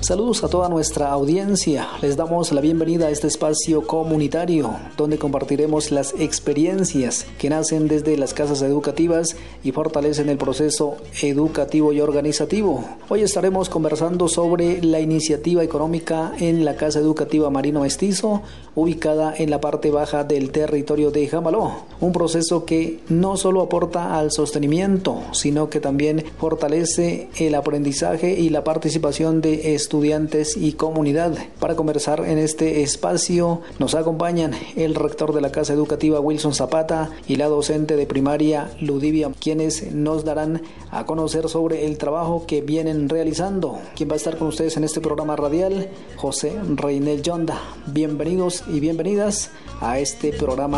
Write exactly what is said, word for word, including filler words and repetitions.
Saludos a toda nuestra audiencia. Les damos la bienvenida a este espacio comunitario donde compartiremos las experiencias que nacen desde las casas educativas y fortalecen el proceso educativo y organizativo. Hoy estaremos conversando sobre la iniciativa económica en la Casa Educativa Marino Mestizo, ubicada en la parte baja del territorio de Jamaló. Un proceso que no solo aporta al sostenimiento, sino que también fortalece el aprendizaje y la participación de estudiantes y comunidad. Para conversar en este espacio nos acompañan el rector de la Casa Educativa Wilson Zapata y la docente de primaria Ludivia, quienes nos darán a conocer sobre el trabajo que vienen realizando. Quien va a estar con ustedes en este programa radial, José Reinel Yonda. Bienvenidos y bienvenidas a este programa